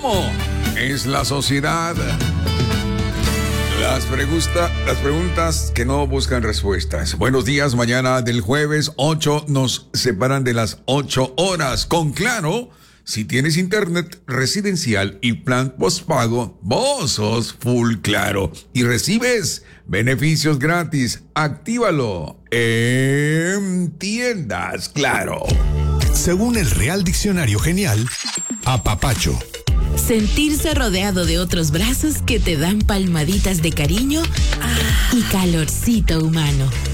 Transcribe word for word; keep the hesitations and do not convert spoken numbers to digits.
¿Cómo es la sociedad? Las, pregunta, las preguntas que no buscan respuestas. Buenos días, mañana del jueves ocho nos separan de las ocho horas. Con Claro, si tienes internet residencial y plan postpago, vos sos full Claro y recibes beneficios gratis. Actívalo en tiendas Claro. Según el Real Diccionario Genial, apapacho: sentirse rodeado de otros brazos que te dan palmaditas de cariño y calorcito humano.